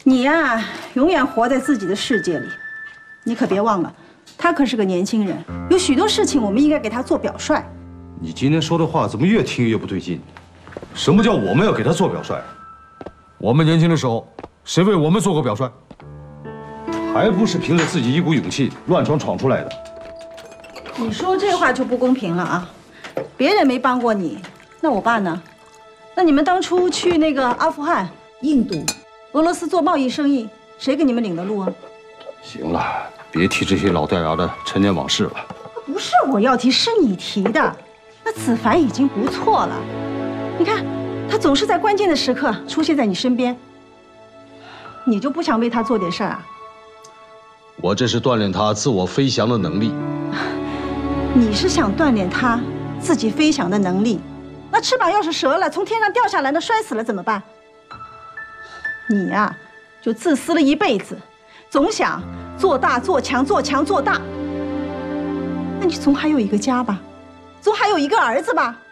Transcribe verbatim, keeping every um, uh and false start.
你呀，永远活在自己的世界里，你可别忘了，他可是个年轻人，有许多事情我们应该给他做表率。 你今天说的话怎么越听越不对劲？什么叫我们要给他做表率？ 我们年轻的时候，谁为我们做过表率？ 还不是凭着自己一股勇气乱闯闯出来的。 你说这话就不公平了啊！别人没帮过你，那我爸呢？那你们当初去那个阿富汗、印度、俄罗斯做贸易生意，谁给你们领的路啊？ 行了，别提这些老掉牙的陈年往事了。 不是我要提，是你提的。那子凡已经不错了，你看，他总是在关键的时刻出现在你身边，你就不想为他做点事儿啊？ 我这是锻炼他自我飞翔的能力。 你是想锻炼他自己飞翔的能力？那翅膀要是折了，从天上掉下来，那摔死了怎么办？你呀、啊，就自私了一辈子，总想做大做强，做强做大。那你总还有一个家吧，总还有一个儿子吧？